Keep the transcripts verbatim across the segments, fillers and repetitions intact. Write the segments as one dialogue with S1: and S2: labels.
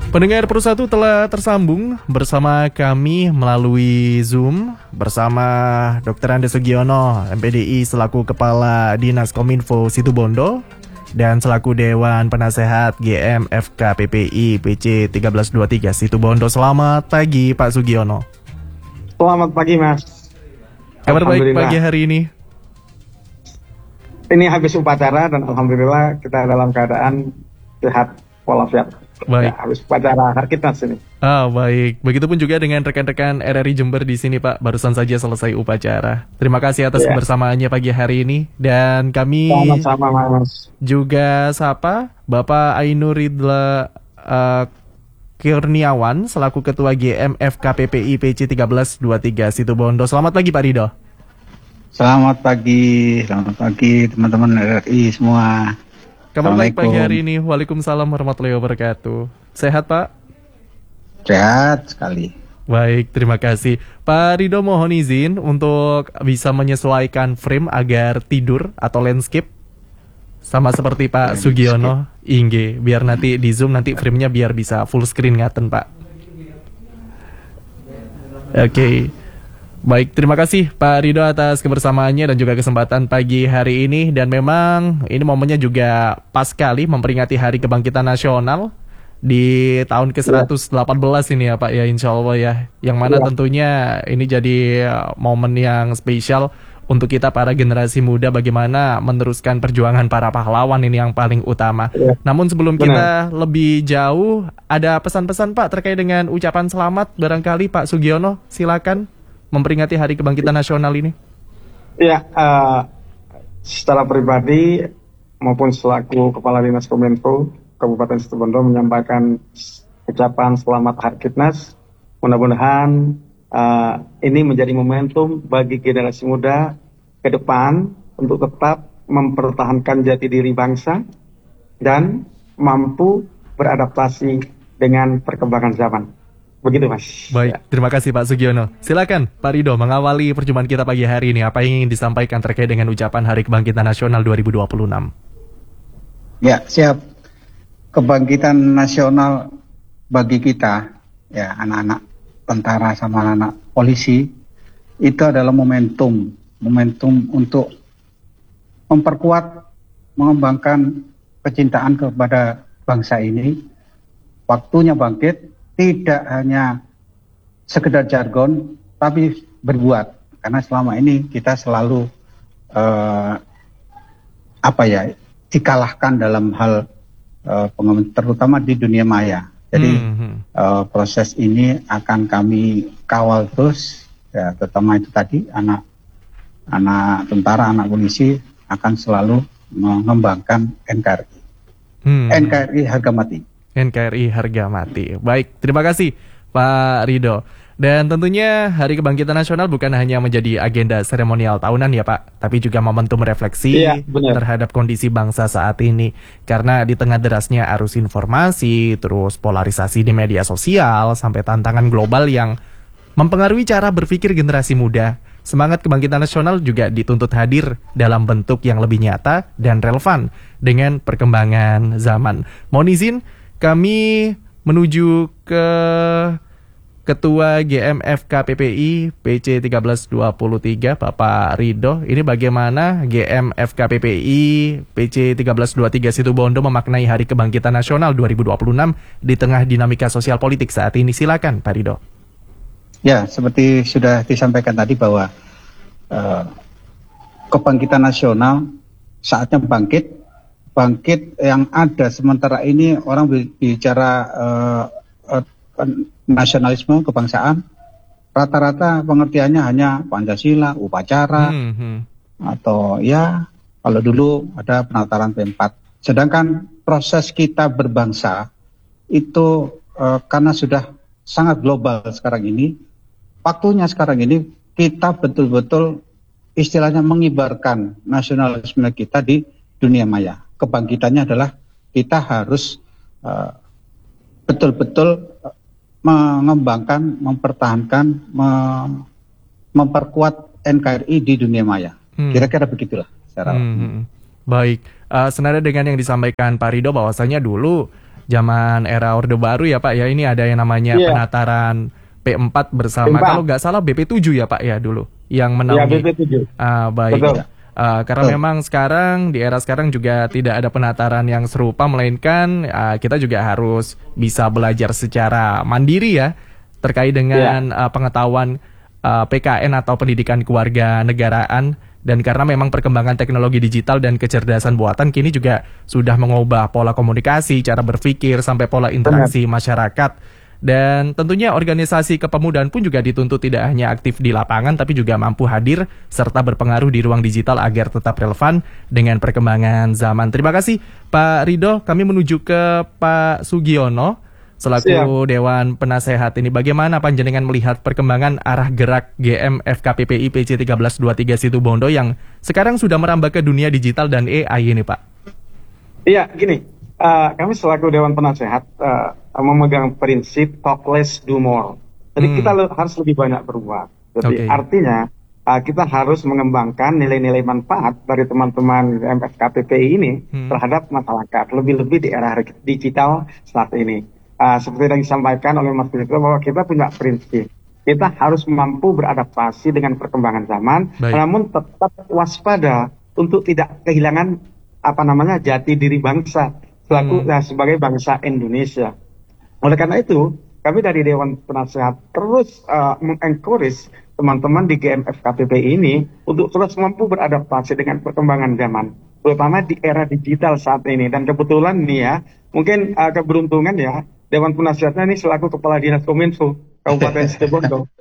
S1: Pendengar Persatu telah tersambung bersama kami melalui Zoom bersama dokter Andes Sugiono, M P D I selaku Kepala Dinas Kominfo Situbondo dan selaku Dewan Penasehat G M F K P P I P C tiga belas dua tiga Situbondo. Selamat pagi Pak Sugiono.
S2: Selamat pagi Mas.
S1: Kabar baik pagi hari ini?
S2: Ini habis upacara dan alhamdulillah kita dalam keadaan sehat walafiat.
S1: Baik.
S2: Ya, habis upacara Harkitnas ini.
S1: Ah, baik. Begitupun juga dengan rekan-rekan R R I Jember di sini, Pak. Barusan saja selesai upacara. Terima kasih atas
S2: ya.
S1: kebersamaannya pagi hari ini. Dan kami
S2: sama-sama, Mas.
S1: Juga sapa Bapak Ainuridla uh, Kurniawan selaku Ketua G M F K P P I P C tiga belas dua tiga Situbondo. Selamat pagi Pak Rido.
S3: Selamat pagi, selamat pagi teman-teman R R I semua.
S1: Kabar baik pagi hari ini. Waalaikumsalam warahmatullahi wabarakatuh. Sehat Pak?
S3: Sehat sekali.
S1: Baik, terima kasih. Pak Rido mohon izin untuk bisa menyesuaikan frame agar tidur atau landscape. Sama seperti Pak landscape. Sugiono, Ingge. Biar nanti di Zoom nanti frame-nya biar bisa full screen ngaten Pak. Oke. Okay. Baik, terima kasih Pak Rido atas kebersamaannya dan juga kesempatan pagi hari ini. Dan memang ini momennya juga pas sekali memperingati Hari Kebangkitan Nasional di tahun ke seratus delapan belas ini ya Pak ya, insya Allah ya. Yang mana ya. Tentunya ini jadi momen yang spesial untuk kita para generasi muda bagaimana meneruskan perjuangan para pahlawan ini yang paling utama. Ya. Namun sebelum Benar. kita lebih jauh, ada pesan-pesan Pak terkait dengan ucapan selamat barangkali Pak Sugiono, silakan. Memperingati Hari Kebangkitan Nasional ini?
S2: Ya, uh, secara pribadi maupun selaku Kepala Dinas Kominfo Kabupaten Situbondo menyampaikan ucapan selamat Harkitnas. Mudah-mudahan uh, ini menjadi momentum bagi generasi muda ke depan untuk tetap mempertahankan jati diri bangsa dan mampu beradaptasi dengan perkembangan zaman. Begitu Mas.
S1: Baik, terima kasih Pak Sugiono. Silakan Pak Rido mengawali perjumpaan kita pagi hari ini. Apa yang ingin disampaikan terkait dengan ucapan Hari Kebangkitan Nasional dua ribu dua puluh enam?
S3: Ya, siap. Kebangkitan nasional bagi kita, ya anak-anak tentara sama anak-anak polisi, itu adalah momentum. Momentum untuk memperkuat, mengembangkan kecintaan kepada bangsa ini. Waktunya bangkit. Tidak hanya sekedar jargon, tapi berbuat. Karena selama ini kita selalu uh, apa ya dikalahkan dalam hal uh, pengembangan, terutama di dunia maya. Jadi hmm. uh, proses ini akan kami kawal terus, ya, terutama itu tadi anak anak tentara, anak polisi akan selalu mengembangkan N K R I. Hmm. N K R I harga mati.
S1: N K R I harga mati. Baik, terima kasih Pak Rido. Dan tentunya Hari Kebangkitan Nasional bukan hanya menjadi agenda seremonial tahunan ya Pak, tapi juga momentum refleksi iya, terhadap kondisi bangsa saat ini. Karena di tengah derasnya arus informasi, terus polarisasi di media sosial, sampai tantangan global yang mempengaruhi cara berpikir generasi muda, semangat kebangkitan nasional juga dituntut hadir dalam bentuk yang lebih nyata dan relevan dengan perkembangan zaman. Mohon izin, kami menuju ke Ketua G M F K P P I P C tiga belas dua puluh tiga, Bapak Rido. Ini bagaimana G M F K P P I P C tiga belas dua tiga Situbondo memaknai Hari Kebangkitan Nasional dua ribu dua puluh enam di tengah dinamika sosial politik saat ini. Silakan Pak Rido.
S3: Ya, seperti sudah disampaikan tadi bahwa uh, kebangkitan nasional saatnya bangkit. Bangkit yang ada sementara ini orang bicara uh, uh, nasionalisme kebangsaan, rata-rata pengertiannya hanya Pancasila, upacara, mm-hmm. atau ya kalau dulu ada penataran P empat. Sedangkan proses kita berbangsa itu uh, karena sudah sangat global sekarang ini, waktunya sekarang ini kita betul-betul istilahnya mengibarkan nasionalisme kita di dunia maya. Kebangkitannya adalah kita harus uh, betul-betul mengembangkan, mempertahankan, mem- memperkuat N K R I di dunia maya. Hmm. Kira-kira begitulah. Secara
S1: hmm. Baik, uh, senada dengan yang disampaikan Pak Rido bahwasanya dulu zaman era Orde Baru ya Pak ya, ini ada yang namanya yeah. penataran P empat bersama, P empat. Kalau nggak salah B P tujuh ya Pak ya dulu, yang menaungi.
S2: Ya, B P tujuh.
S1: Ah, baik. Betul. Uh, karena Betul. memang sekarang, di era sekarang juga tidak ada penataran yang serupa, melainkan uh, kita juga harus bisa belajar secara mandiri ya, terkait dengan yeah. uh, pengetahuan uh, P K N atau pendidikan keluarga negaraan. Dan karena memang perkembangan teknologi digital dan kecerdasan buatan kini juga sudah mengubah pola komunikasi, cara berpikir, sampai pola interaksi Benar. masyarakat. Dan tentunya organisasi kepemudaan pun juga dituntut tidak hanya aktif di lapangan, tapi juga mampu hadir serta berpengaruh di ruang digital agar tetap relevan dengan perkembangan zaman. Terima kasih Pak Ridho. Kami menuju ke Pak Sugiono selaku Siap. Dewan Penasehat ini. Bagaimana panjenengan melihat perkembangan arah gerak G M F K P P I P C tiga belas dua puluh tiga Situbondo yang sekarang sudah merambah ke dunia digital dan A I ini, Pak?
S2: Iya, gini, uh, kami selaku Dewan Penasehat uh, memegang prinsip talk less, do more. Jadi hmm. kita le- harus lebih banyak berbuat. Jadi okay. artinya uh, kita harus mengembangkan nilai-nilai manfaat dari teman-teman G M F K P P I ini hmm. terhadap masyarakat, lebih-lebih di era digital saat ini. Uh, seperti yang disampaikan oleh Mas Ridho bahwa kita punya prinsip, kita harus mampu beradaptasi dengan perkembangan zaman, Baik. namun tetap waspada untuk tidak kehilangan apa namanya jati diri bangsa selaku hmm. nah, sebagai bangsa Indonesia. Oleh karena itu, kami dari Dewan Penasehat terus uh, mengencourage teman-teman di G M F K P P I ini untuk terus mampu beradaptasi dengan perkembangan zaman, terutama di era digital saat ini. Dan kebetulan nih ya, mungkin uh, keberuntungan ya, Dewan Penasehatnya ini selaku Kepala Dinas Kominfo Kabupaten Situbondo.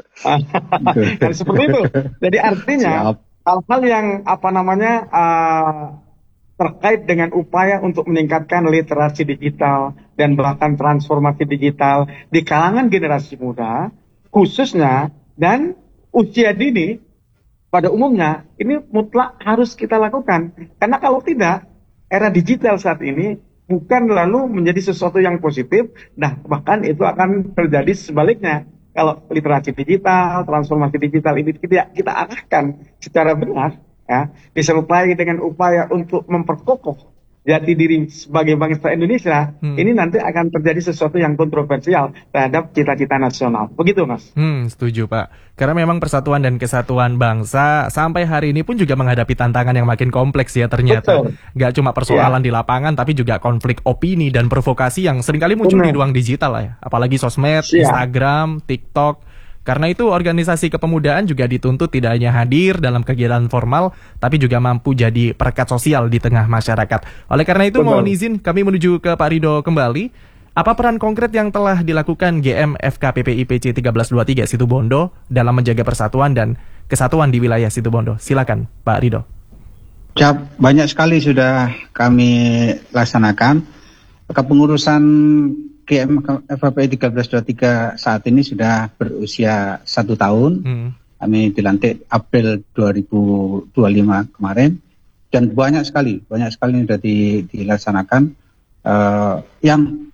S2: Dan seperti itu. Jadi artinya Siap. hal-hal yang apa namanya uh, terkait dengan upaya untuk meningkatkan literasi digital dan bahkan transformasi digital di kalangan generasi muda khususnya dan usia dini pada umumnya ini mutlak harus kita lakukan. Karena kalau tidak, era digital saat ini bukan lalu menjadi sesuatu yang positif, nah bahkan itu akan terjadi sebaliknya. Kalau literasi digital, transformasi digital ini tidak kita arahkan secara benar, ya, disertai dengan upaya untuk memperkokoh jati diri sebagai bangsa Indonesia, hmm. ini nanti akan terjadi sesuatu yang kontroversial terhadap cita-cita nasional. Begitu, Mas?
S1: Hmm, setuju, Pak. Karena memang persatuan dan kesatuan bangsa sampai hari ini pun juga menghadapi tantangan yang makin kompleks ya ternyata. Betul. Gak cuma persoalan ya. di lapangan, tapi juga konflik opini dan provokasi yang seringkali muncul Benar. di ruang digital ya. Apalagi sosmed, ya. Instagram, TikTok. Karena itu organisasi kepemudaan juga dituntut tidak hanya hadir dalam kegiatan formal, tapi juga mampu jadi perekat sosial di tengah masyarakat. Oleh karena itu, Betul. mohon izin kami menuju ke Pak Ridho kembali. Apa peran konkret yang telah dilakukan G M F K P P I P C tiga belas dua puluh tiga Situbondo dalam menjaga persatuan dan kesatuan di wilayah Situbondo? Silakan, Pak Ridho.
S3: Ya, banyak sekali sudah kami laksanakan. Kepengurusan G M F K P P I tiga belas dua puluh tiga saat ini sudah berusia satu tahun. Hmm. Kami dilantik April dua ribu dua puluh lima kemarin. Dan banyak sekali, banyak sekali yang sudah di, dilaksanakan. Uh, yang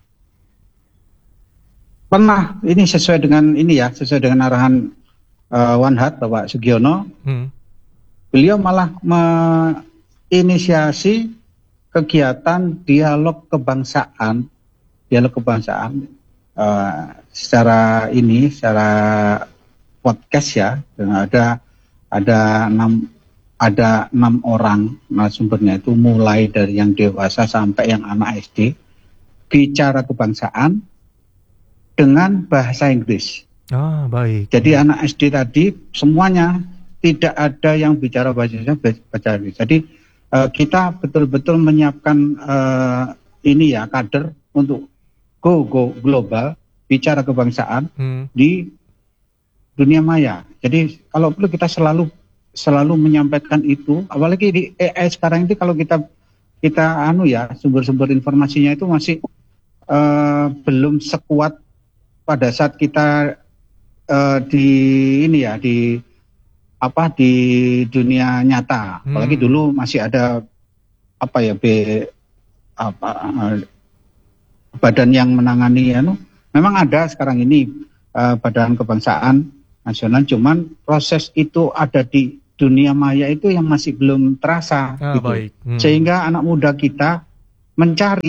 S3: pernah, ini sesuai dengan ini ya, sesuai dengan arahan uh, Wanhat, Bapak Sugiono. Hmm. Beliau malah menginisiasi kegiatan dialog kebangsaan dialog kebangsaan uh, secara ini secara podcast ya, dan ada ada enam ada enam orang narasumbernya itu mulai dari yang dewasa sampai yang anak S D bicara kebangsaan dengan bahasa Inggris.
S1: Ah, baik.
S3: Jadi hmm. anak S D tadi semuanya tidak ada yang bicara bahasa Inggris, bahasa Inggris. Jadi uh, kita betul-betul menyiapkan uh, ini ya kader untuk Go, go global, bicara kebangsaan hmm. di dunia maya. Jadi kalau perlu kita selalu selalu menyampaikan itu, apalagi di A I sekarang ini kalau kita kita anu ya sumber-sumber informasinya itu masih uh, belum sekuat pada saat kita uh, di ini ya di apa di dunia nyata. Hmm. Apalagi dulu masih ada apa ya B apa uh, badan yang menangani ya, no? Memang ada sekarang ini uh, Badan Kebangsaan Nasional, cuman proses itu ada di dunia maya itu yang masih belum terasa, ah, gitu. Baik. Hmm. Sehingga anak muda kita mencari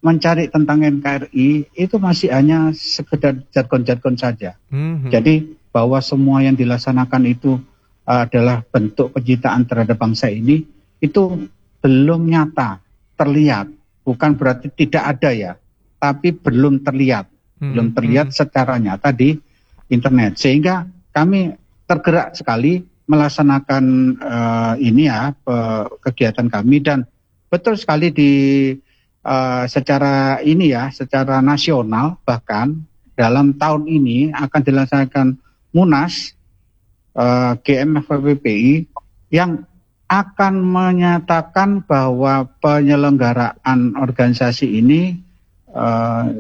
S3: mencari tentang N K R I itu masih hanya sekedar jargon-jargon saja. Mm-hmm. Jadi bahwa semua yang dilaksanakan itu uh, adalah bentuk pencitraan terhadap bangsa ini, itu belum nyata, terlihat. Bukan berarti tidak ada ya, tapi belum terlihat. Mm-hmm. Belum terlihat secara nyata di internet. Sehingga kami tergerak sekali melaksanakan uh, ini ya, kegiatan kami, dan betul sekali di Uh, secara ini ya, secara nasional bahkan dalam tahun ini akan dilaksanakan Munas uh, G M F K P P I yang akan menyatakan bahwa penyelenggaraan organisasi ini uh,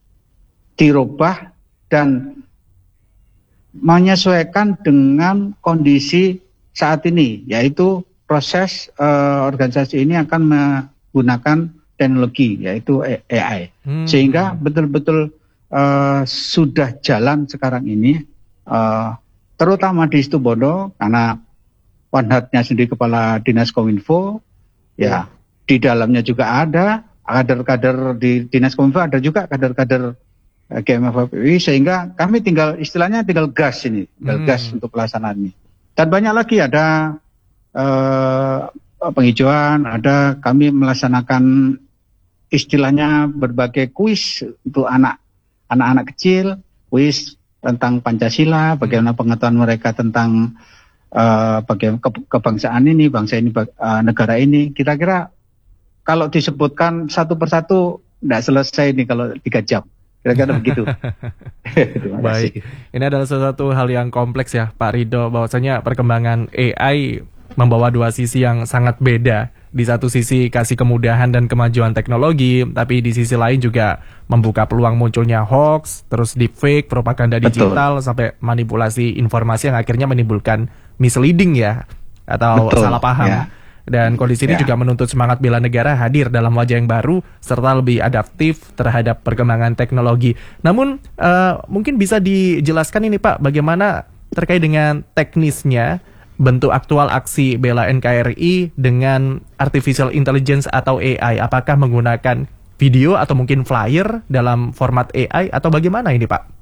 S3: dirubah dan menyesuaikan dengan kondisi saat ini, yaitu proses uh, organisasi ini akan menggunakan teknologi, yaitu A I. Hmm. Sehingga betul-betul uh, sudah jalan sekarang ini, uh, terutama di Situbondo, karena Wanhatnya sendiri Kepala Dinas Kominfo, ya di dalamnya juga ada kader-kader di Dinas Kominfo, ada juga kader-kader uh, G M F K P P I, sehingga kami tinggal, istilahnya tinggal gas ini, tinggal hmm. gas untuk pelaksanaan ini. Dan banyak lagi, ada uh, penghijauan, ada kami melaksanakan istilahnya berbagai kuis untuk anak anak-anak kecil, kuis tentang Pancasila, bagaimana pengetahuan mereka tentang uh, bagaimana ke, kebangsaan ini, bangsa ini, uh, negara ini. Kira-kira kalau disebutkan satu persatu tidak selesai nih kalau tiga jam. Kira-kira begitu.
S1: Baik, ini adalah sesuatu hal yang kompleks ya Pak Ridho, bahwasanya perkembangan A I membawa dua sisi yang sangat beda. Di satu sisi kasih kemudahan dan kemajuan teknologi, tapi di sisi lain juga membuka peluang munculnya hoax, terus deepfake, propaganda digital, betul, sampai manipulasi informasi yang akhirnya menimbulkan misleading ya, atau betul, salah paham. Ya. Dan kondisi ini ya. juga menuntut semangat bela negara hadir dalam wajah yang baru, serta lebih adaptif terhadap perkembangan teknologi. Namun uh, mungkin bisa dijelaskan ini Pak, bagaimana terkait dengan teknisnya bentuk aktual aksi bela N K R I dengan artificial intelligence atau A I, apakah menggunakan video atau mungkin flyer dalam format A I atau bagaimana ini Pak?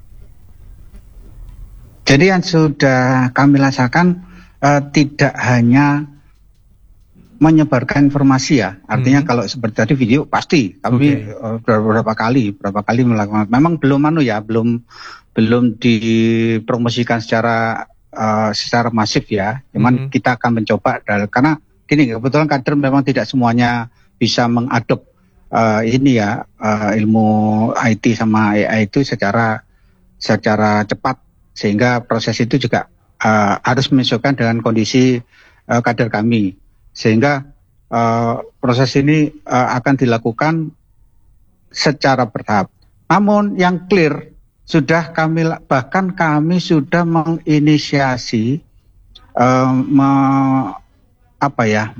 S3: Jadi yang sudah kami rasakan uh, tidak hanya menyebarkan informasi ya, artinya hmm. kalau seperti tadi video pasti kami okay. uh, beberapa kali, beberapa kali melakukan. Memang belum anu ya, belum belum dipromosikan secara Uh, secara masif ya, cuman mm-hmm. kita akan mencoba, karena gini, kebetulan kader memang tidak semuanya bisa mengadop uh, ini ya uh, ilmu I T sama A I itu secara secara cepat, sehingga proses itu juga uh, harus menyesuaikan dengan kondisi uh, kader kami, sehingga uh, proses ini uh, akan dilakukan secara bertahap. Namun yang clear, sudah kami, bahkan kami sudah menginisiasi um, me, apa ya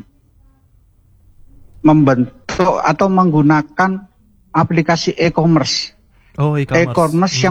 S3: membentuk atau menggunakan aplikasi e-commerce,
S1: oh, e-commerce,
S3: e-commerce
S1: hmm.
S3: yang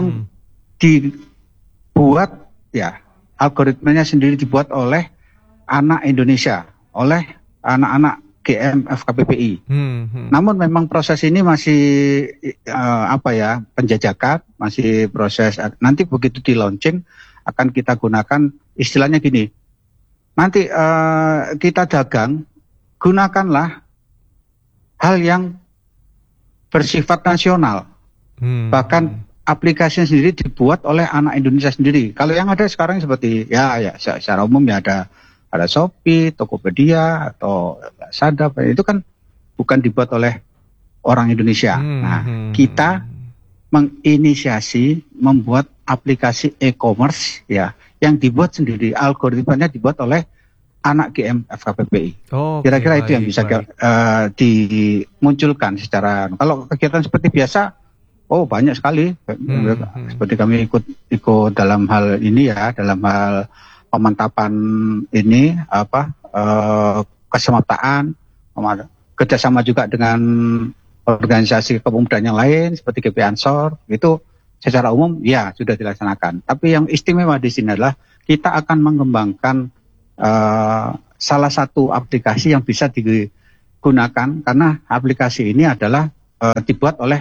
S3: dibuat ya, algoritmanya sendiri dibuat oleh anak Indonesia, oleh anak-anak G M F K P P I. Hmm, hmm. Namun memang proses ini masih uh, apa ya, penjajakan, masih proses. Nanti begitu di launching akan kita gunakan, istilahnya gini. Nanti uh, kita dagang, gunakanlah hal yang bersifat nasional. Hmm. Bahkan aplikasinya sendiri dibuat oleh anak Indonesia sendiri. Kalau yang ada sekarang seperti ya ya secara umum ya ada ada Shopee, Tokopedia, atau Lazada, itu kan bukan dibuat oleh orang Indonesia. Hmm, nah, hmm, kita menginisiasi membuat aplikasi e-commerce ya, yang dibuat sendiri, algoritmanya dibuat oleh anak G M F K P P I. Oh, kira-kira okay, itu baik, yang bisa uh, dimunculkan secara. Kalau kegiatan seperti biasa, oh banyak sekali. Hmm, hmm. Seperti kami ikut ikut dalam hal ini ya, dalam hal pemantapan ini apa uh, kesemaptaan, kerjasama juga dengan organisasi kepemudaan yang lain seperti G P Ansor, itu secara umum ya sudah dilaksanakan. Tapi yang istimewa di sini adalah kita akan mengembangkan uh, salah satu aplikasi yang bisa digunakan, karena aplikasi ini adalah uh, dibuat oleh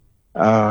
S3: uh,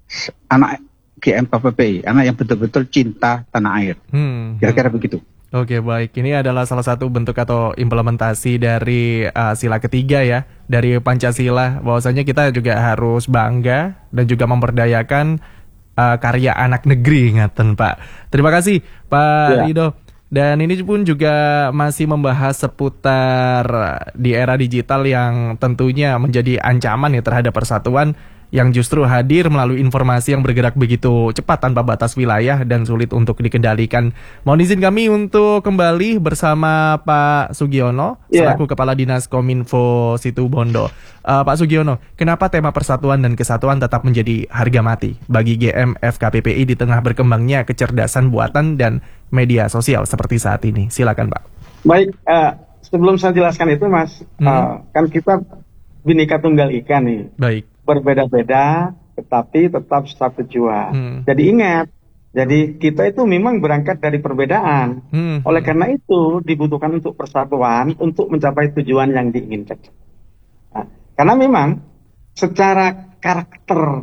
S3: anak G M F K P P I, anak yang betul-betul cinta tanah air. Hmm, Kira-kira hmm. begitu.
S1: Oke, baik. Ini adalah salah satu bentuk atau implementasi dari uh, sila ketiga ya, dari Pancasila, bahwasanya kita juga harus bangga dan juga memberdayakan uh, karya anak negeri, ngaten Pak. Terima kasih Pak ya. Rido. Dan ini pun juga masih membahas seputar di era digital yang tentunya menjadi ancaman ya terhadap persatuan, yang justru hadir melalui informasi yang bergerak begitu cepat tanpa batas wilayah dan sulit untuk dikendalikan. Mohon izin kami untuk kembali bersama Pak Sugiono, yeah. selaku Kepala Dinas Kominfo Situbondo. Uh, Pak Sugiono, kenapa tema persatuan dan kesatuan tetap menjadi harga mati bagi G M F K P P I di tengah berkembangnya kecerdasan buatan dan media sosial seperti saat ini? Silakan Pak.
S2: Baik, uh, sebelum saya jelaskan itu Mas, hmm. uh, kan kita Bhinneka Tunggal Ika nih.
S1: Baik.
S2: Berbeda-beda, tetapi tetap satu tujuan. Hmm. Jadi ingat, jadi kita itu memang berangkat dari perbedaan. Hmm. Oleh karena itu dibutuhkan untuk persatuan untuk mencapai tujuan yang diinginkan. Nah, karena memang secara karakter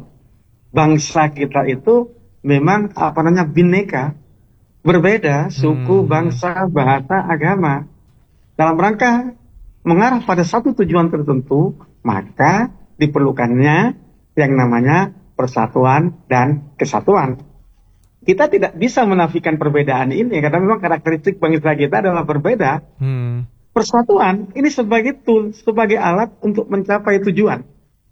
S2: bangsa kita itu memang apa namanya bineka, berbeda suku, hmm. bangsa, bahasa, agama. Dalam rangka mengarah pada satu tujuan tertentu, maka diperlukannya yang namanya persatuan dan kesatuan. Kita tidak bisa menafikan perbedaan ini karena memang karakteristik bangsa kita adalah berbeda. Hmm. Persatuan ini sebagai tool, sebagai alat untuk mencapai tujuan.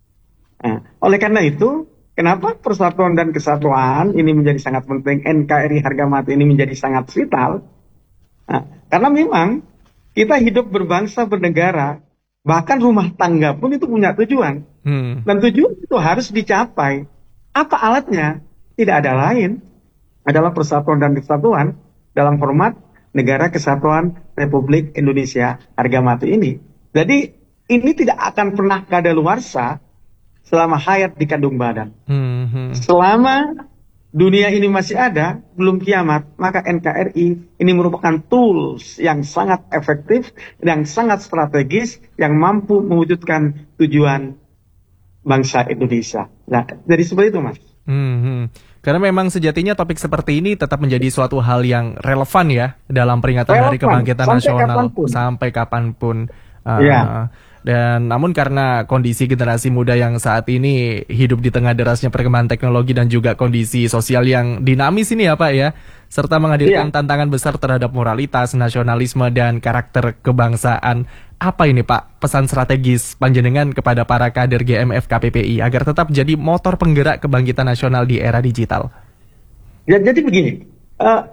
S2: Nah, oleh karena itu, kenapa persatuan dan kesatuan ini menjadi sangat penting, N K R I harga mati ini menjadi sangat vital? Nah, karena memang kita hidup berbangsa, bernegara, bahkan rumah tangga pun itu punya tujuan. Hmm. Dan tujuan itu harus dicapai. Apa alatnya? Tidak ada lain. Adalah persatuan dan kesatuan dalam format Negara Kesatuan Republik Indonesia harga mati ini. Jadi ini tidak akan pernah kadaluarsa selama hayat di kandung badan. Hmm. Hmm. Selama dunia ini masih ada, belum kiamat, maka N K R I ini merupakan tools yang sangat efektif, yang sangat strategis, yang mampu mewujudkan tujuan bangsa Indonesia. Nah, jadi seperti itu, Mas.
S1: Hmm, Karena memang sejatinya topik seperti ini tetap menjadi suatu hal yang relevan ya dalam peringatan relevan. Hari Kebangkitan sampai Nasional kapanpun. sampai kapanpun. Uh, ya. Dan namun karena kondisi generasi muda yang saat ini hidup di tengah derasnya perkembangan teknologi dan juga kondisi sosial yang dinamis ini ya Pak ya, serta menghadirkan iya. tantangan besar terhadap moralitas, nasionalisme, dan karakter kebangsaan. Apa ini Pak pesan strategis panjenengan kepada para kader G M F K P P I agar tetap jadi motor penggerak kebangkitan nasional di era digital?
S2: Ya, jadi begini, uh,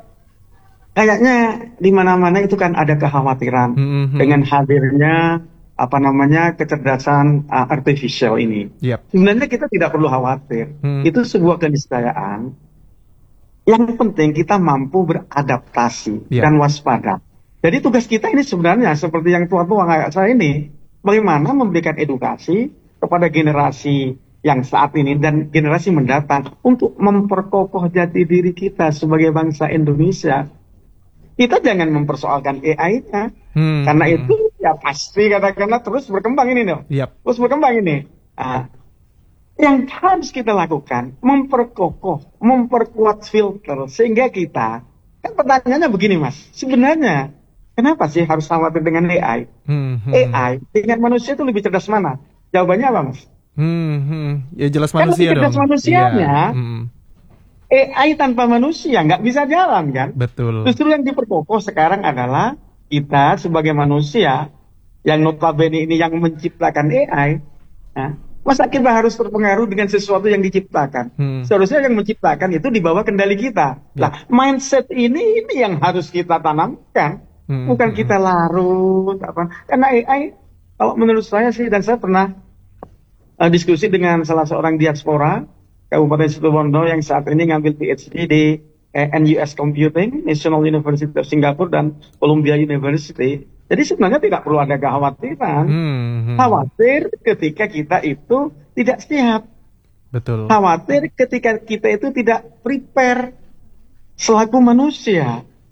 S2: kayaknya di mana-mana itu kan ada kekhawatiran mm-hmm. dengan hadirnya apa namanya kecerdasan uh, artificial ini. Yep. Sebenarnya kita tidak perlu khawatir. Hmm. Itu sebuah keniscayaan. Yang penting kita mampu beradaptasi yep. dan waspada. Jadi tugas kita ini sebenarnya seperti yang tua-tua kayak saya ini, bagaimana memberikan edukasi kepada generasi yang saat ini dan generasi mendatang untuk memperkokoh jati diri kita sebagai bangsa Indonesia. Kita jangan mempersoalkan A I-nya, hmm. karena itu ya pasti katakanlah terus berkembang ini dong, yep. terus berkembang ini. Nah, yang harus kita lakukan memperkokoh, memperkuat filter sehingga kita, kan pertanyaannya begini Mas, sebenarnya kenapa sih harus khawatir dengan A I? Hmm, hmm. A I dengan manusia itu lebih cerdas mana? Jawabannya apa Mas?
S1: Hmm, hmm. Ya jelas manusia kan lebih cerdas
S2: dong. Manusianya. Yeah. Hmm. A I tanpa manusia nggak bisa jalan kan?
S1: Betul.
S2: Justru yang diperkokoh sekarang adalah kita sebagai manusia yang notabene ini yang menciptakan A I. Nah, masa kita harus terpengaruh dengan sesuatu yang diciptakan? Hmm. Seharusnya yang menciptakan itu di bawah kendali kita. Ya. Nah, mindset ini ini yang harus kita tanamkan, hmm. bukan kita larut apa? Karena A I, kalau menurut saya sih, dan saya pernah uh, diskusi dengan salah seorang diaspora Kabupaten Situbondo yang saat ini ngambil P H D di eh, N U S Computing, National University of Singapore dan Columbia University. Jadi sebenarnya tidak perlu ada kekhawatiran. Hmm, hmm. Khawatir ketika kita itu tidak siap.
S1: Betul.
S2: Khawatir ketika kita itu tidak prepare selaku manusia.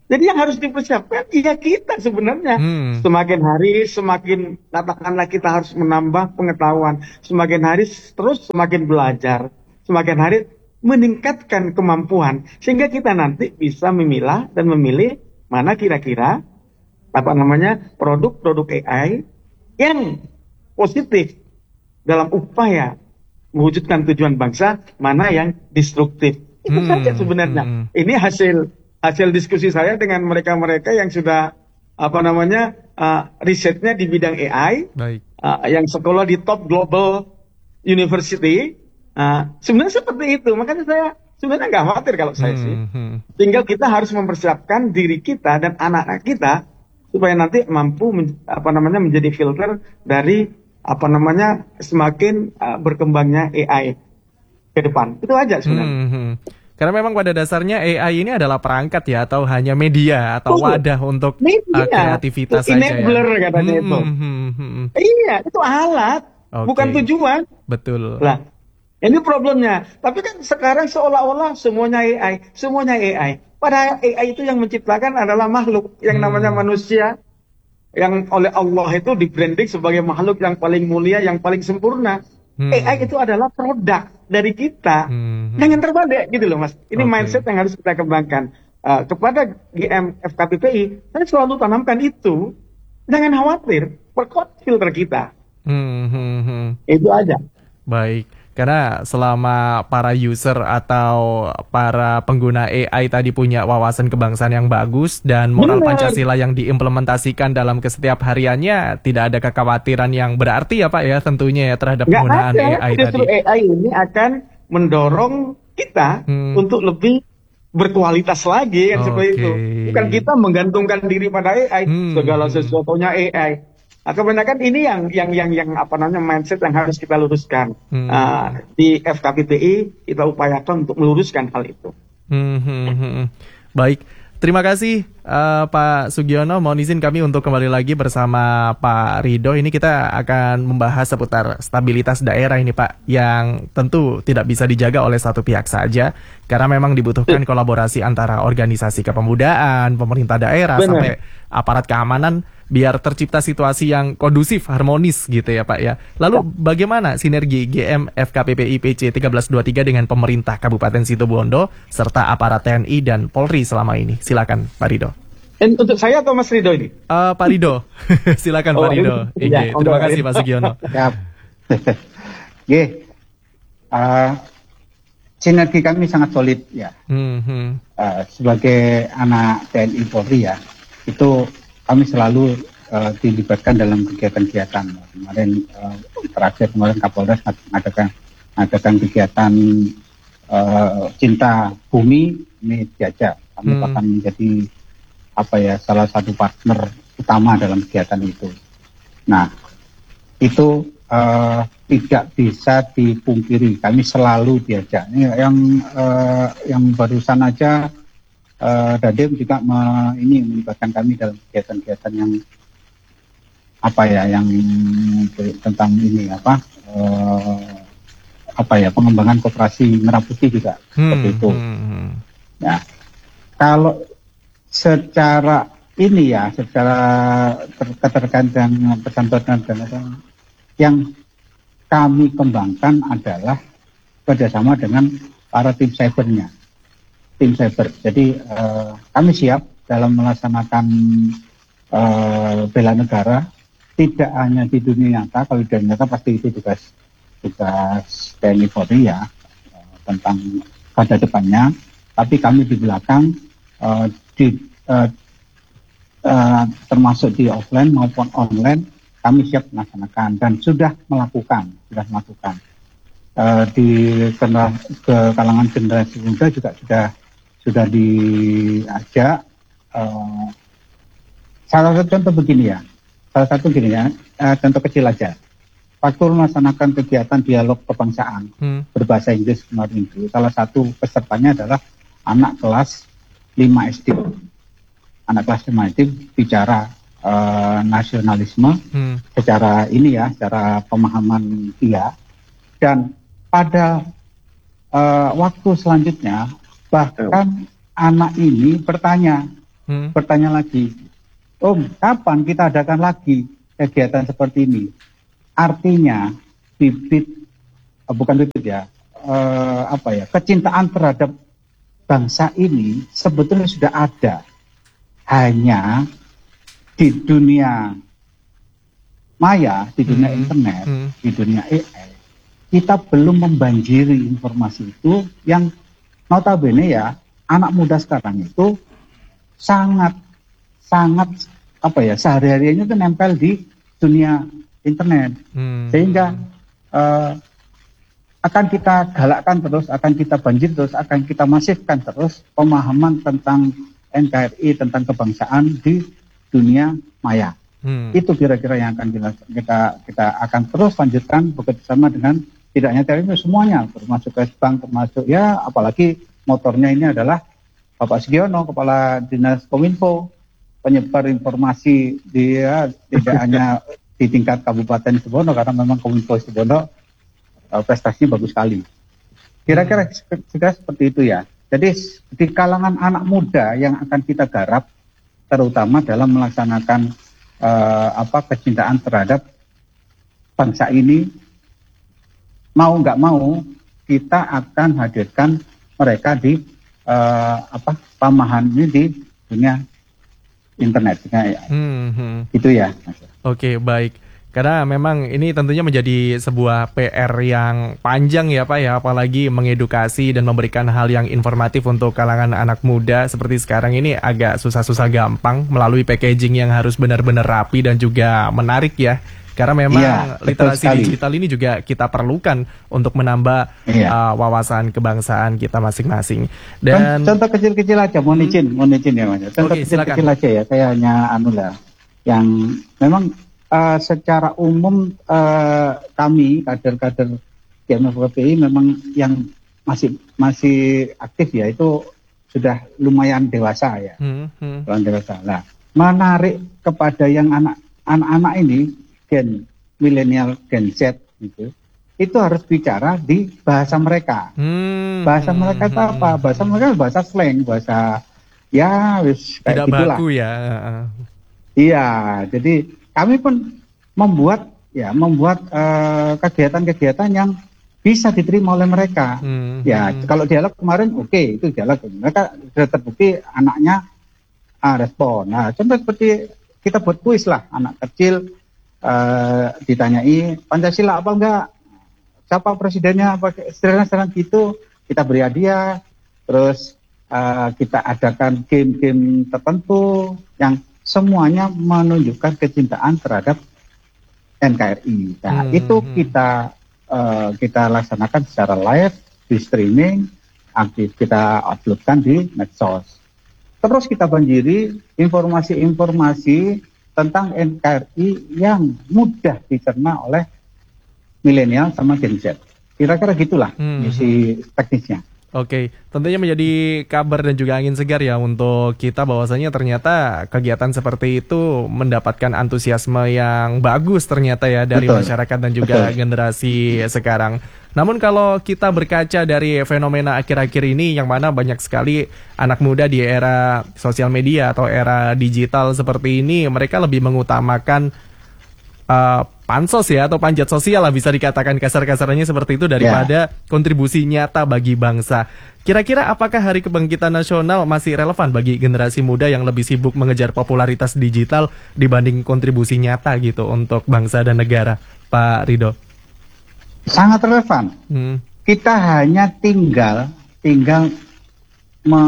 S2: Jadi yang harus dipersiapkan ya kita sebenarnya. Hmm. Semakin hari semakin katakanlah kita harus menambah pengetahuan. Semakin hari terus semakin belajar. Semakin hari meningkatkan kemampuan. Sehingga kita nanti bisa memilah dan memilih mana kira-kira apa namanya produk-produk A I yang positif dalam upaya mewujudkan tujuan bangsa, mana yang destruktif. Itu hmm. saja sebenarnya. Hmm. Ini hasil hasil diskusi saya dengan mereka-mereka yang sudah apa namanya uh, risetnya di bidang A I, Baik. Uh, yang sekolah di top global university, uh, sebenarnya seperti itu. Makanya saya sebenarnya nggak khawatir kalau saya hmm, sih. Hmm. Tinggal kita harus mempersiapkan diri kita dan anak-anak kita supaya nanti mampu men, apa namanya menjadi filter dari apa namanya semakin uh, berkembangnya A I ke depan. Itu aja sebenarnya. Hmm, hmm.
S1: Karena memang pada dasarnya A I ini adalah perangkat ya, atau hanya media atau oh, wadah untuk uh, kreativitas saja ya.
S2: Enabler katanya hmm, itu. Hmm, hmm, hmm. Iya, itu alat, okay. bukan tujuan.
S1: Betul.
S2: Lah, ini problemnya. Tapi kan sekarang seolah-olah semuanya A I, semuanya A I. Padahal A I itu yang menciptakan adalah makhluk yang hmm. namanya manusia, yang oleh Allah itu di-branding sebagai makhluk yang paling mulia, yang paling sempurna. Hmm. A I itu adalah produk dari kita. Hmm. Jangan terbalik gitu loh Mas. Ini okay. mindset yang harus kita kembangkan. Uh, kepada G M F K P P I, saya selalu tanamkan itu. Jangan khawatir, perkuat filter kita.
S1: Hmm, hmm, hmm.
S2: Itu aja.
S1: Baik. Karena selama para user atau para pengguna A I tadi punya wawasan kebangsaan yang bagus dan moral Benar. Pancasila yang diimplementasikan dalam kesetiap hariannya, tidak ada kekhawatiran yang berarti ya Pak ya tentunya ya terhadap Nggak penggunaan ada. A I
S2: Justru
S1: tadi.
S2: A I ini akan mendorong kita hmm. untuk lebih berkualitas lagi kan okay. seperti itu. Bukan kita menggantungkan diri pada A I, hmm. segala sesuatunya A I. Nah, kebanyakan ini yang yang yang yang apa namanya mindset yang harus kita luruskan. Hmm. Uh, di F K P P I kita upayakan untuk meluruskan hal itu.
S1: Hmm, hmm, hmm. Baik, terima kasih uh, Pak Sugiono. Mohon izin kami untuk kembali lagi bersama Pak Ridho. Ini kita akan membahas seputar stabilitas daerah ini Pak, yang tentu tidak bisa dijaga oleh satu pihak saja, karena memang dibutuhkan kolaborasi antara organisasi kepemudaan, pemerintah daerah, Benar. sampai aparat keamanan, biar tercipta situasi yang kondusif, harmonis gitu ya Pak ya. Lalu bagaimana sinergi G M F K P P I P C seribu tiga ratus dua puluh tiga dengan pemerintah Kabupaten Situbondo serta aparat T N I dan Polri selama ini? Silakan Pak Ridho.
S2: Dan untuk saya atau Mas Ridho ini?
S1: Uh, Pak Ridho. Silakan oh, Pak Ridho. Ya, terima kasih Pak Sugiono.
S3: Siap. G. Uh, sinergi kami sangat solid ya. Hmm, hmm. Uh, sebagai anak T N I Polri ya, itu kami selalu uh, dilibatkan dalam kegiatan-kegiatan. Kemarin uh, terakhir kemarin Kapolres mengadakan mengadakan kegiatan uh, cinta bumi ini diajak. Kami hmm. akan menjadi apa ya salah satu partner utama dalam kegiatan itu. Nah, itu uh, tidak bisa dipungkiri. Kami selalu diajak. Ini yang uh, yang barusan aja. Uh, Dadem juga me, ini melibatkan kami dalam kegiatan-kegiatan yang apa ya, yang tentang ini apa uh, apa ya pengembangan koperasi merah putih juga hmm, seperti itu. Hmm. Ya, kalau secara ini ya, secara keterkaitan dengan pesantren dan yang kami kembangkan adalah kerjasama dengan para tim cybernya. Tim cyber. Jadi uh, kami siap dalam melaksanakan uh, bela negara, tidak hanya di dunia nyata. Kalau di dunia nyata pasti itu tugas tugas T N I Polri ya, uh, tentang pada depannya. Tapi kami di belakang, uh, di, uh, uh, termasuk di offline maupun online, kami siap melaksanakan dan sudah melakukan, sudah melakukan. Uh, di ke, ke kalangan generasi muda juga sudah sudah diajak. Uh, salah satu contoh begini ya, salah satu begini ya, uh, contoh kecil aja. Waktu melaksanakan kegiatan dialog kebangsaan hmm. berbahasa Inggris kemarin itu, salah satu pesertanya adalah anak kelas lima S D. Anak kelas lima S D bicara uh, nasionalisme hmm. secara ini ya, secara pemahaman dia. Dan pada uh, waktu selanjutnya bahkan anak ini bertanya, hmm. bertanya lagi, Om, kapan kita adakan lagi kegiatan seperti ini? Artinya bibit, oh, bukan bibit ya, eh, apa ya, kecintaan terhadap bangsa ini sebetulnya sudah ada, hanya di dunia maya, di dunia hmm. internet, hmm. di dunia A I, kita belum membanjiri informasi itu yang notabene ya, anak muda sekarang itu sangat sangat apa ya, sehari-harinya itu nempel di dunia internet, hmm. sehingga uh, akan kita galakkan terus, akan kita banjir terus, akan kita masifkan terus pemahaman tentang N K R I, tentang kebangsaan di dunia maya. Hmm. Itu kira-kira yang akan kita kita kita akan terus lanjutkan bekerjasama dengan tidak hanya Telkom, semuanya, termasuk Kesbang, termasuk ya apalagi motornya ini adalah Bapak Sugiono, Kepala Dinas Kominfo, penyebar informasi dia tidak hanya di tingkat Kabupaten Sibolga, karena memang Kominfo Sibolga uh, prestasinya bagus sekali. Kira-kira hmm. seperti itu ya. Jadi di kalangan anak muda yang akan kita garap, terutama dalam melaksanakan uh, apa kecintaan terhadap bangsa ini, mau nggak mau kita akan hadirkan mereka di uh, apa pemahaman ini di dunia internet. Ya. Hmm, hmm. Itu ya.
S1: Oke, baik. Karena memang ini tentunya menjadi sebuah P R yang panjang ya Pak ya, apalagi mengedukasi dan memberikan hal yang informatif untuk kalangan anak muda seperti sekarang ini agak susah-susah gampang melalui packaging yang harus benar-benar rapi dan juga menarik ya. Karena memang ya, literasi digital ini juga kita perlukan untuk menambah ya. uh, wawasan kebangsaan kita masing-masing. Dan
S3: contoh kecil-kecil aja, mohon izin, mohon izin ya Mas. Contoh okay, kecil-kecil aja ya, saya hanya anu lah, yang memang uh, secara umum uh, kami kader-kader G M F K P I memang yang masih masih aktif ya, itu sudah lumayan dewasa ya, hmm, hmm. lumayan dewasa. Nah, menarik kepada yang anak anak-anak ini, gen milenial, gen Z gitu, itu harus bicara di bahasa mereka. Hmm, bahasa hmm, mereka itu apa? Bahasa mereka bahasa slang, bahasa ya wis kayak
S1: tidak
S3: gitulah.
S1: Baku ya.
S3: Iya, jadi kami pun membuat ya membuat uh, kegiatan-kegiatan yang bisa diterima oleh mereka. Hmm, ya, hmm. kalau dialog kemarin oke, okay, itu dialog. Mereka sudah terbukti anaknya uh, respon. Nah, contoh seperti kita buat kuis lah, anak kecil Uh, ditanyai Pancasila apa enggak, siapa presidennya, apa sederhana-sederhana gitu, kita beri hadiah, terus uh, kita adakan game-game tertentu yang semuanya menunjukkan kecintaan terhadap N K R I. Nah hmm, itu kita uh, kita laksanakan secara live di streaming, aktif kita uploadkan di medsos. Terus kita banjiri informasi-informasi tentang N K R I yang mudah dicerna oleh milenial sama Gen Z. Kira-kira gitulah hmm. misi teknisnya.
S1: Oke, tentunya menjadi kabar dan juga angin segar ya untuk kita bahwasanya ternyata kegiatan seperti itu mendapatkan antusiasme yang bagus ternyata ya dari Betul. masyarakat dan juga Betul. generasi sekarang. Namun kalau kita berkaca dari fenomena akhir-akhir ini yang mana banyak sekali anak muda di era sosial media atau era digital seperti ini, mereka lebih mengutamakan uh, pansos ya atau panjat sosial lah, bisa dikatakan kasar-kasarnya seperti itu daripada yeah. kontribusi nyata bagi bangsa. Kira-kira apakah Hari Kebangkitan Nasional masih relevan bagi generasi muda yang lebih sibuk mengejar popularitas digital dibanding kontribusi nyata gitu untuk bangsa dan negara, Pak Ridho?
S3: Sangat relevan. Hmm. Kita hanya tinggal tinggal me,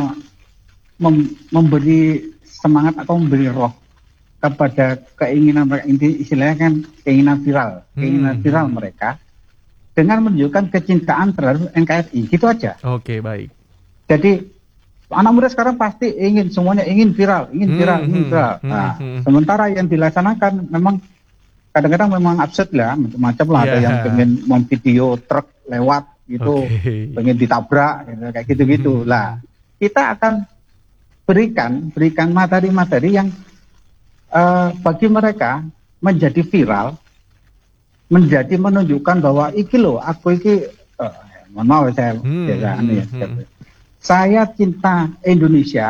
S3: mem, memberi semangat atau memberi roh kepada keinginan mereka, inti istilahnya kan keinginan viral, keinginan hmm. viral mereka dengan menunjukkan kecintaan terhadap N K R I, gitu aja.
S1: Oke, baik.
S3: Jadi anak muda sekarang pasti ingin, semuanya ingin viral, ingin viral, hmm. ingin viral. Nah, hmm. sementara yang dilaksanakan memang kadang-kadang memang absurd lah, macam-macam lah. Yeah. Ada yang pengen memvideo truk lewat gitu, okay. pengen ditabrak, gitu, kayak gitu-gitu. Hmm. Lah, kita akan berikan, berikan materi-materi yang uh, bagi mereka menjadi viral, menjadi menunjukkan bahwa iki loh, aku iki, uh, mohon maaf saya, hmm. ya, hmm. ya, saya cinta Indonesia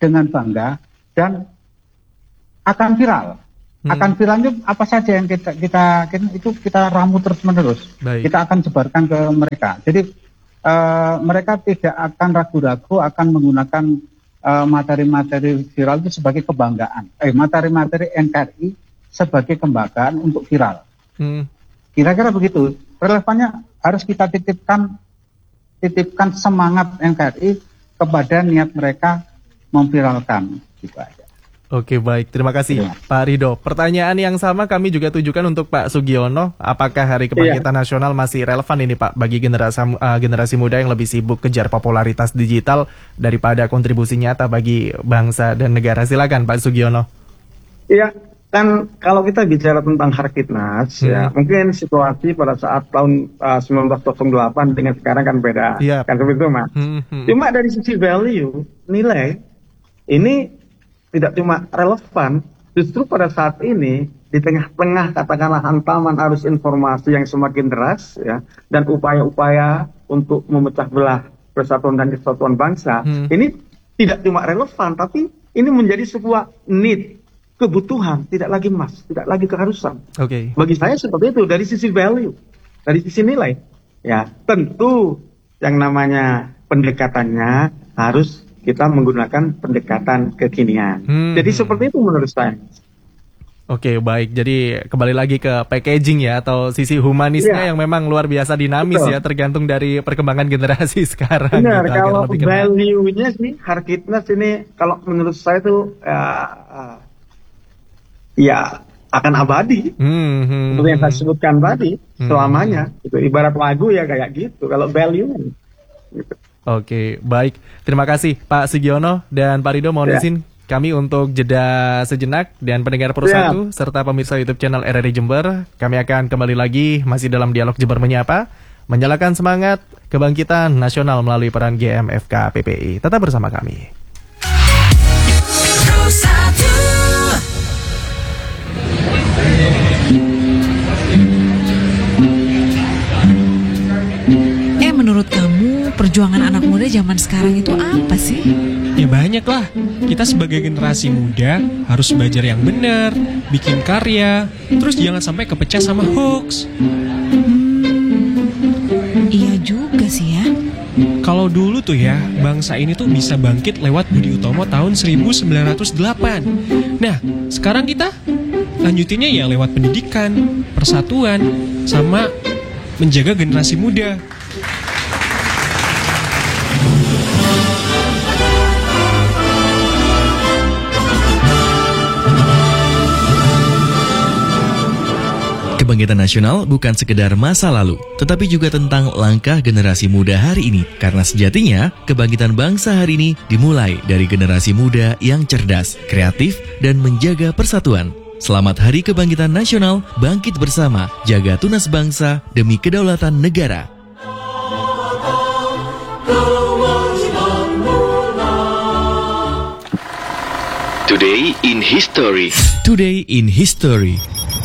S3: dengan bangga dan akan viral. Hmm. Akan viralnya apa saja yang kita kita, kita itu kita ramu terus menerus. Baik. Kita akan sebarkan ke mereka. Jadi uh, mereka tidak akan ragu-ragu akan menggunakan uh, materi-materi viral itu sebagai kebanggaan. Eh materi-materi N K R I sebagai kebanggaan untuk viral. Hmm. Kira-kira begitu. Relevannya harus kita titipkan titipkan semangat N K R I kepada niat mereka memviralkan. Gitu aja.
S1: Oke, baik, terima kasih ya. Pak Ridho. Pertanyaan yang sama kami juga tujukan untuk Pak Sugiono. Apakah Hari Kebangkitan ya. Nasional masih relevan ini Pak bagi generasi uh, generasi muda yang lebih sibuk kejar popularitas digital daripada kontribusi nyata bagi bangsa dan negara? Silakan Pak Sugiono.
S2: Iya, kan kalau kita bicara tentang Harkitnas, hmm. ya mungkin situasi pada saat tahun uh, sembilan belas nol delapan dengan sekarang kan beda, yep. kan seperti itu Mas. Hmm, hmm. Cuma dari sisi value, nilai ini tidak cuma relevan, justru pada saat ini di tengah-tengah katakanlah hantaman arus informasi yang semakin deras ya dan upaya-upaya untuk memecah belah persatuan dan kesatuan bangsa, hmm. ini tidak cuma relevan tapi ini menjadi sebuah need, kebutuhan, tidak lagi must, tidak lagi keharusan.
S1: Okay.
S2: Bagi saya seperti itu dari sisi value, dari sisi nilai. Ya, tentu yang namanya pendekatannya harus kita menggunakan pendekatan kekinian. Hmm. Jadi seperti itu menurut saya.
S1: Oke, baik. Jadi kembali lagi ke packaging ya atau sisi humanisnya yeah. yang memang luar biasa dinamis. Betul. Ya, tergantung dari perkembangan generasi sekarang.
S2: Benar, gitu, kalau value-nya sih Harkitnas ini kalau menurut saya tuh ya, uh, ya akan abadi. Hmm, hmm, Seperti yang saya sebutkan tadi, hmm. selamanya. Itu ibarat lagu ya kayak gitu. Kalau value gitu.
S1: Oke, baik. Terima kasih Pak Sugiono dan Pak Ridho. Mohon ya. izin kami untuk jeda sejenak dan pendengar Pro satu ya. serta pemirsa YouTube channel R R I Jember. Kami akan kembali lagi masih dalam dialog Jember Menyapa, menyalakan semangat kebangkitan nasional melalui peran G M F K P P I. Tetap bersama kami. Pro satu.
S4: Eh, menurut kamu perjuangan anak muda zaman sekarang itu apa sih?
S5: Ya banyak lah. Kita sebagai generasi muda harus belajar yang benar, bikin karya, terus jangan sampai kepecah sama hoax.
S4: Hmm, iya juga sih ya.
S5: Kalau dulu tuh ya, bangsa ini tuh bisa bangkit lewat Budi Utomo tahun seribu sembilan ratus delapan. Nah, sekarang kita lanjutinnya ya lewat pendidikan, persatuan, sama menjaga generasi muda.
S6: Kebangkitan nasional bukan sekedar masa lalu, tetapi juga tentang langkah generasi muda hari ini. Karena sejatinya, kebangkitan bangsa hari ini dimulai dari generasi muda yang cerdas, kreatif, dan menjaga persatuan. Selamat Hari Kebangkitan Nasional, bangkit bersama, jaga tunas bangsa demi kedaulatan negara. Today in History. Today in History.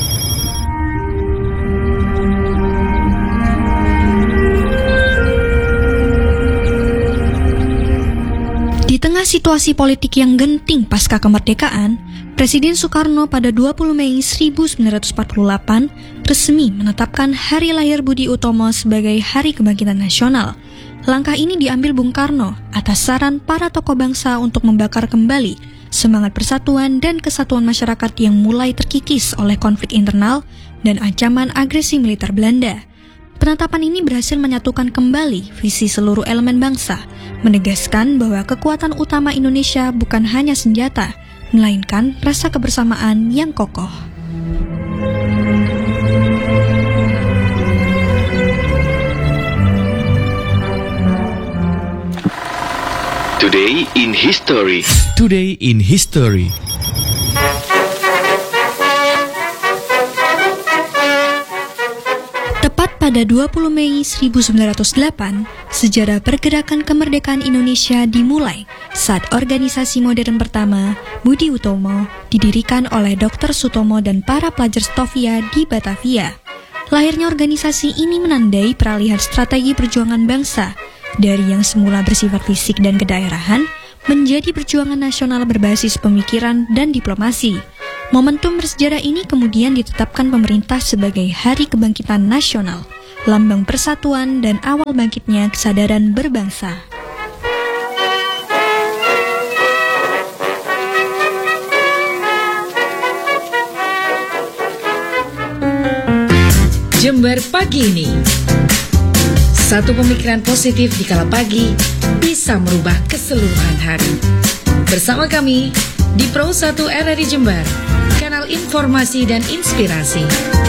S7: Di tengah situasi politik yang genting pasca kemerdekaan, Presiden Soekarno pada dua puluh Mei seribu sembilan ratus empat puluh delapan resmi menetapkan hari lahir Budi Utomo sebagai Hari Kebangkitan Nasional. Langkah ini diambil Bung Karno atas saran para tokoh bangsa untuk membakar kembali semangat persatuan dan kesatuan masyarakat yang mulai terkikis oleh konflik internal dan ancaman agresi militer Belanda. Penetapan ini berhasil menyatukan kembali visi seluruh elemen bangsa, menegaskan bahwa kekuatan utama Indonesia bukan hanya senjata, melainkan rasa kebersamaan yang kokoh.
S6: Today in History. Today in History.
S7: Pada dua puluh Mei seribu sembilan ratus delapan, sejarah pergerakan kemerdekaan Indonesia dimulai saat organisasi modern pertama, Budi Utomo, didirikan oleh Doktor Sutomo dan para pelajar Stovia di Batavia. Lahirnya organisasi ini menandai peralihan strategi perjuangan bangsa dari yang semula bersifat fisik dan kedaerahan menjadi perjuangan nasional berbasis pemikiran dan diplomasi. Momentum bersejarah ini kemudian ditetapkan pemerintah sebagai Hari Kebangkitan Nasional, lambang persatuan dan awal bangkitnya kesadaran berbangsa.
S8: Jember pagi ini. Satu pemikiran positif di kala pagi bisa merubah keseluruhan hari. Bersama kami di Pro satu R R I Jember, kanal informasi dan inspirasi.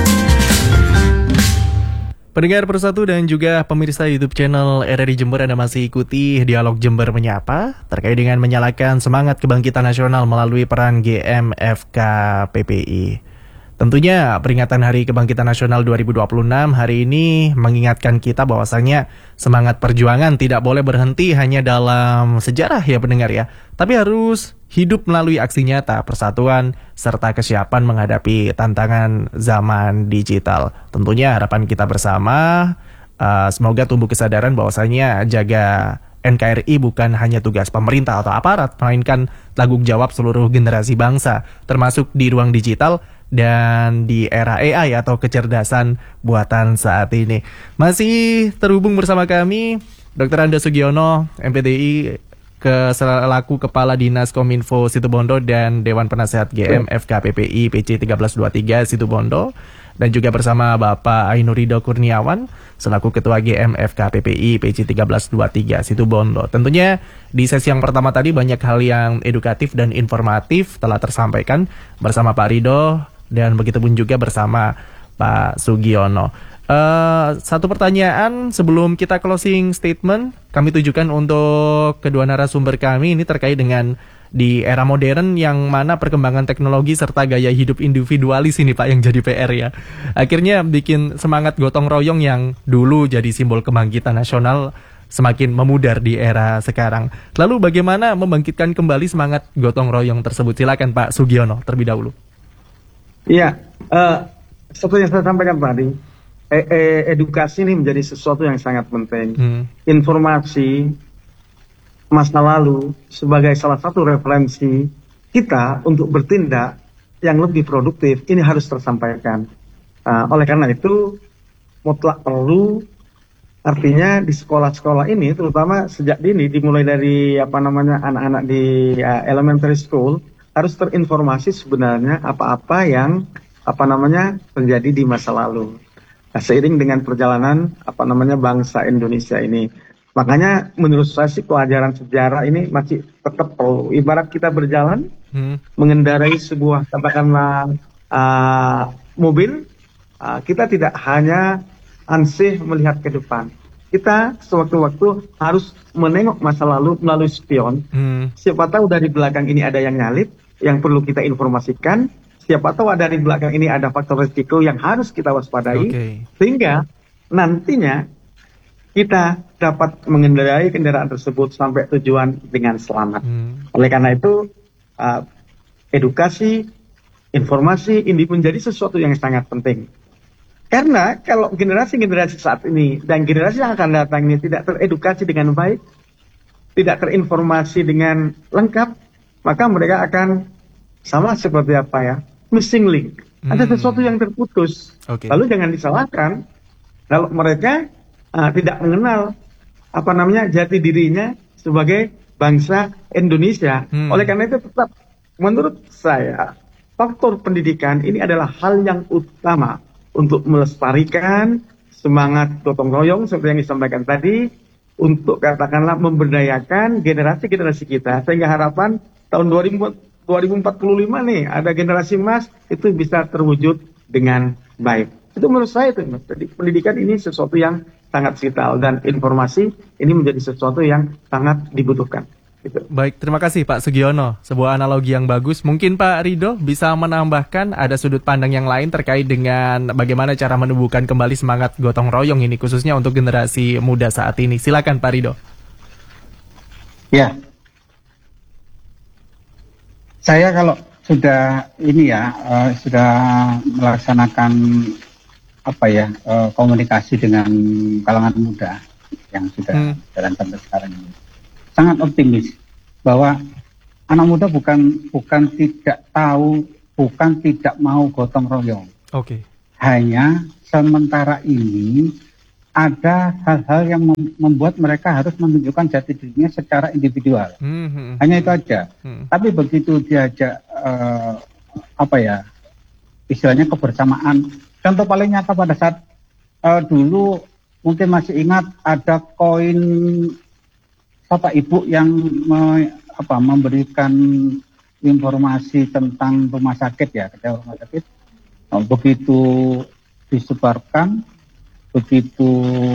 S1: Pendengar Pro satu dan juga pemirsa YouTube channel R R I Jember, Anda masih ikuti Dialog Jember Menyapa terkait dengan menyalakan semangat kebangkitan nasional melalui peran G M F K P P I. Tentunya peringatan Hari Kebangkitan Nasional dua ribu dua puluh enam hari ini mengingatkan kita bahwasanya semangat perjuangan tidak boleh berhenti hanya dalam sejarah ya pendengar ya, tapi harus hidup melalui aksi nyata, persatuan, serta kesiapan menghadapi tantangan zaman digital. Tentunya harapan kita bersama, uh, semoga tumbuh kesadaran bahwasanya jaga N K R I bukan hanya tugas pemerintah atau aparat, melainkan tanggung jawab seluruh generasi bangsa, termasuk di ruang digital dan di era A I atau kecerdasan buatan saat ini. Masih terhubung bersama kami Doktor Anda Sugiono, M P T I, ke selaku Kepala Dinas Kominfo Situbondo dan Dewan Penasehat G M F K P P I P C seribu tiga ratus dua puluh tiga Situbondo, dan juga bersama Bapak Ainurido Kurniawan selaku Ketua G M F K P P I P C seribu tiga ratus dua puluh tiga Situbondo. Tentunya di sesi yang pertama tadi banyak hal yang edukatif dan informatif telah tersampaikan bersama Pak Rido dan begitupun juga bersama Pak Sugiono. Uh, satu pertanyaan sebelum kita closing statement kami tujukan untuk kedua narasumber kami ini terkait dengan di era modern yang mana perkembangan teknologi serta gaya hidup individualis ini Pak yang jadi P R ya. Akhirnya bikin semangat gotong royong yang dulu jadi simbol kebangkitan nasional semakin memudar di era sekarang. Lalu bagaimana membangkitkan kembali semangat gotong royong tersebut? Silakan Pak Sugiono terlebih dahulu.
S2: Iya, uh, seperti yang saya sampaikan tadi, e- e- edukasi ini menjadi sesuatu yang sangat penting. Hmm. Informasi masa lalu sebagai salah satu referensi kita untuk bertindak yang lebih produktif, ini harus tersampaikan. Uh, oleh karena itu, mutlak perlu, artinya di sekolah-sekolah ini, terutama sejak dini, dimulai dari apa namanya anak-anak di uh, elementary school, harus terinformasi sebenarnya apa-apa yang apa namanya terjadi di masa lalu. Nah, seiring dengan perjalanan apa namanya bangsa Indonesia ini, makanya menurut saya sih pelajaran sejarah ini masih tetap perlu. Ibarat kita berjalan hmm. mengendarai sebuah katakanlah uh, mobil, uh, kita tidak hanya ansih melihat ke depan. Kita sewaktu-waktu harus menengok masa lalu melalui spion. Hmm. Siapa tahu dari belakang ini ada yang nyalip, yang perlu kita informasikan. Siapa tahu dari belakang ini ada faktor risiko yang harus kita waspadai. Okay. Sehingga nantinya kita dapat mengendarai kendaraan tersebut sampai tujuan dengan selamat. Hmm. Oleh karena itu, uh, edukasi, informasi ini menjadi sesuatu yang sangat penting. Karena kalau generasi-generasi saat ini dan generasi yang akan datang ini tidak teredukasi dengan baik, tidak terinformasi dengan lengkap, maka mereka akan sama seperti apa ya, missing link. Hmm. Ada sesuatu yang terputus. Okay. Lalu jangan disalahkan kalau mereka uh, tidak mengenal apa namanya jati dirinya sebagai bangsa Indonesia. Hmm. Oleh karena itu tetap menurut saya faktor pendidikan ini adalah hal yang utama untuk melestarikan semangat gotong royong seperti yang disampaikan tadi, untuk katakanlah memberdayakan generasi-generasi kita, sehingga harapan tahun dua ribu empat puluh lima nih ada generasi emas itu bisa terwujud dengan baik. Itu menurut saya itu, Mas. Jadi pendidikan ini sesuatu yang sangat vital dan informasi ini menjadi sesuatu yang sangat dibutuhkan. Gitu.
S1: Baik, terima kasih Pak Sugiono. Sebuah analogi yang bagus. Mungkin Pak Rido bisa menambahkan ada sudut pandang yang lain terkait dengan bagaimana cara menumbuhkan kembali semangat gotong royong ini khususnya untuk generasi muda saat ini. Silakan Pak Rido.
S3: Ya, saya kalau sudah ini ya uh, sudah melaksanakan apa ya uh, komunikasi dengan kalangan muda yang sudah hmm. jalan sampai sekarang ini. Sangat optimis bahwa anak muda bukan bukan tidak tahu, bukan tidak mau gotong royong.
S1: Oke. Okay.
S3: Hanya sementara ini ada hal-hal yang mem- membuat mereka harus menunjukkan jati dirinya secara individual. Mm-hmm. Hanya itu aja. Mm-hmm. Tapi begitu diajak uh, apa ya, istilahnya kebersamaan. Contoh paling nyata pada saat uh, dulu mungkin masih ingat ada koin Bapak Ibu yang me, apa, memberikan informasi tentang rumah sakit ya, ke rumah sakit. Nah, begitu disebarkan, begitu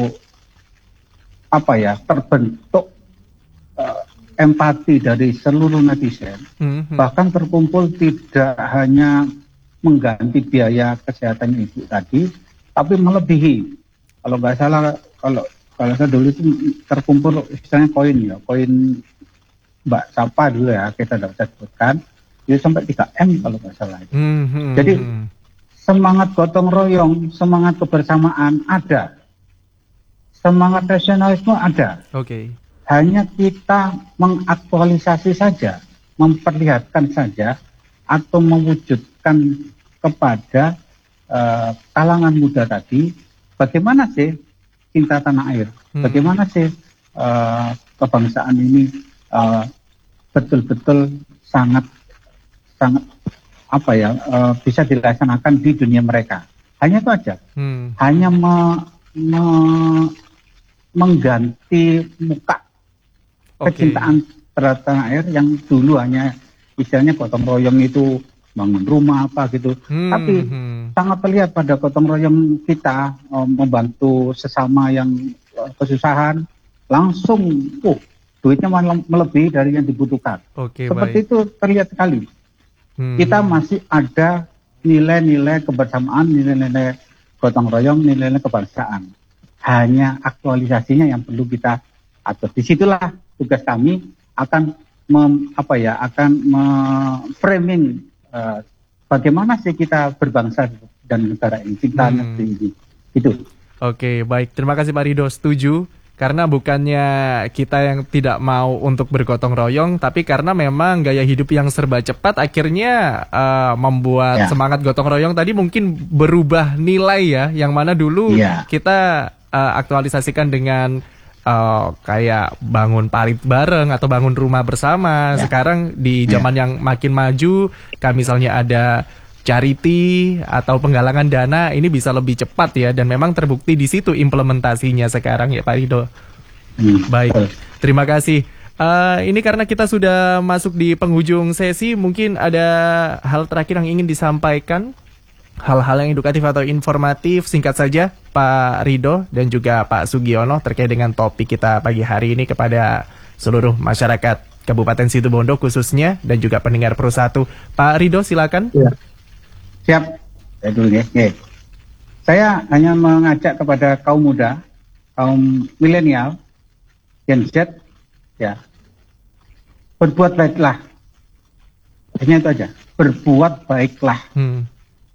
S3: apa ya, terbentuk uh, empati dari seluruh netizen, mm-hmm. bahkan terkumpul tidak hanya mengganti biaya kesehatan ibu tadi, tapi melebihi. Kalau nggak salah, kalau kalau saya dulu itu terkumpul istilahnya koin ya, koin Mbak Sapa dulu ya, kita dapat sebutkan, itu sampai tiga M kalau nggak salah. Mm-hmm. Jadi semangat gotong royong, semangat kebersamaan ada, semangat nasionalisme ada. Oke. Okay. Hanya kita mengaktualisasi saja, memperlihatkan saja, atau mewujudkan kepada uh, kalangan muda tadi, bagaimana sih cinta tanah air, hmm. bagaimana sih uh, kebangsaan ini uh, betul-betul sangat sangat apa ya, uh, bisa dilaksanakan di dunia mereka. Hanya itu aja. Hmm. Hanya me, me, mengganti muka okay. kecintaan terhadap tanah air yang dulu hanya istilahnya gotong royong itu bangun rumah apa gitu. Hmm. Tapi hmm. sangat terlihat pada gotong royong kita uh, membantu sesama yang uh, kesusahan, langsung uh, duitnya malah melebihi dari yang dibutuhkan. Okay, seperti baik. Itu terlihat sekali. Hmm. Kita masih ada nilai-nilai kebersamaan, nilai-nilai gotong royong, nilai-nilai kebangsaan. Hanya aktualisasinya yang perlu kita atur. Disitulah tugas kami akan mem, apa ya, akan framing uh, bagaimana sih kita berbangsa dan negara ini, cinta hmm. negeri ini. Itu.
S1: Oke, baik. Terima kasih Pak Ridho. Setuju. Karena bukannya kita yang tidak mau untuk bergotong royong, tapi karena memang gaya hidup yang serba cepat akhirnya uh, membuat ya. semangat gotong royong tadi mungkin berubah nilai ya, yang mana dulu ya. kita uh, aktualisasikan dengan uh, kayak bangun parit bareng atau bangun rumah bersama. Ya. Sekarang di zaman ya. yang makin maju, kayak misalnya ada charity atau penggalangan dana, ini bisa lebih cepat ya, dan memang terbukti di situ implementasinya sekarang ya Pak Ridho. Hmm. Baik, terima kasih. Uh, ini karena kita sudah masuk di penghujung sesi, mungkin ada hal terakhir yang ingin disampaikan, hal-hal yang edukatif atau informatif, singkat saja Pak Ridho dan juga Pak Sugiono terkait dengan topik kita pagi hari ini kepada seluruh masyarakat Kabupaten Situbondo khususnya dan juga pendengar Pro satu. Pak Ridho silakan. Ya.
S3: Siap, saya dulu ya. Oke. Saya hanya mengajak kepada kaum muda, kaum milenial, Gen Z, ya, berbuat baiklah. Hanya itu aja, berbuat baiklah. Hmm.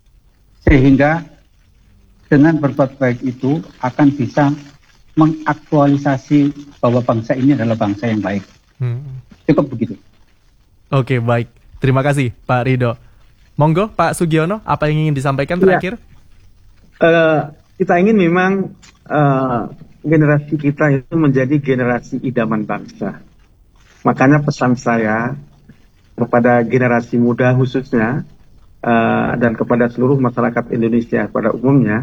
S3: Sehingga dengan berbuat baik itu akan bisa mengaktualisasi bahwa bangsa ini adalah bangsa yang baik. Hmm. Cukup begitu.
S1: Oke, baik. Terima kasih Pak Ridho. Monggo Pak Sugiono, apa yang ingin disampaikan terakhir?
S2: Ya. Uh, kita ingin memang uh, generasi kita itu menjadi generasi idaman bangsa. Makanya pesan saya kepada generasi muda khususnya uh, dan kepada seluruh masyarakat Indonesia pada umumnya,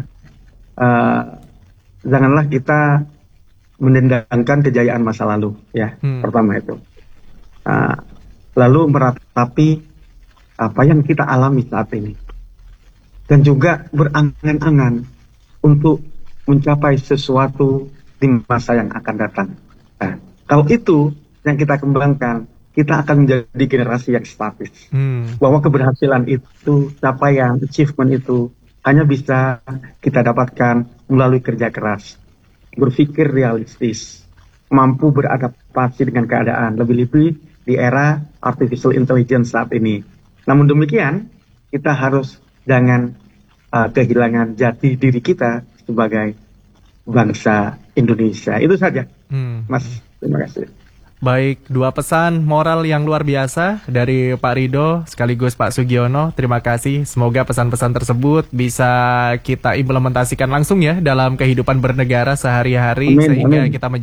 S2: uh, janganlah kita mendendangkan kejayaan masa lalu, ya. Hmm. Pertama itu. Uh, lalu meratapi apa yang kita alami saat ini, dan juga berangan-angan untuk mencapai sesuatu di masa yang akan datang. Nah, kalau itu yang kita kembangkan, kita akan menjadi generasi yang statis. Hmm. Bahwa keberhasilan itu, capaian, achievement itu hanya bisa kita dapatkan melalui kerja keras, berpikir realistis, mampu beradaptasi dengan keadaan, lebih-lebih di era artificial intelligence saat ini. Namun demikian, kita harus jangan uh, kehilangan jati diri kita sebagai bangsa Indonesia. Itu saja, hmm. Mas. Terima kasih.
S1: Baik, dua pesan moral yang luar biasa dari Pak Ridho sekaligus Pak Sugiono. Terima kasih. Semoga pesan-pesan tersebut bisa kita implementasikan langsung ya dalam kehidupan bernegara sehari-hari, sehingga kita menjadi